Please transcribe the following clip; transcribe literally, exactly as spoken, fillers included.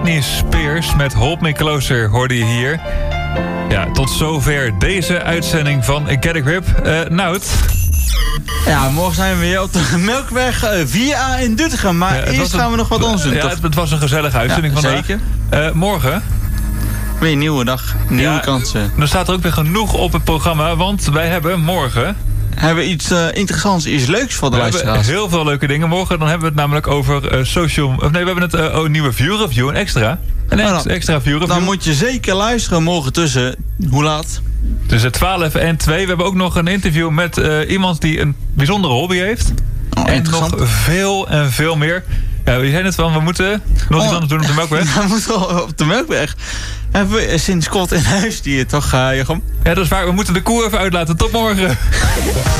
Britney Spears met Hold Me Closer hoorde je hier. Ja, tot zover deze uitzending van Get a Grip. Uh, Nout. Ja, morgen zijn we weer op de Melkweg uh, vier A in Doetinchem. Maar ja, eerst gaan we nog wat anders doen. Ja, het, het was een gezellige uitzending ja, vandaag. Zeker. Uh, morgen... Weer een nieuwe dag, nieuwe ja, kansen. Er staat er ook weer genoeg op het programma, want wij hebben morgen... Hebben we iets uh, interessants, iets leuks voor de we luisteraars. We hebben heel veel leuke dingen. Morgen dan hebben we het namelijk over uh, social... Of nee, we hebben het uh, oh, nieuwe view review, een extra. Een ex, nou, extra view review. Dan moet je zeker luisteren morgen tussen... Hoe laat? Tussen twaalf en twee. We hebben ook nog een interview met uh, iemand die een bijzondere hobby heeft. Oh, en nog veel en veel meer. Ja, we zijn het van, we moeten nog oh, iets anders doen op de Melkweg. Ja, we moeten op de Melkweg. Hebben we sinds kort in huis die toch, uh, Jochem? Ja, dat is waar. We moeten de koe even uitlaten. Tot morgen.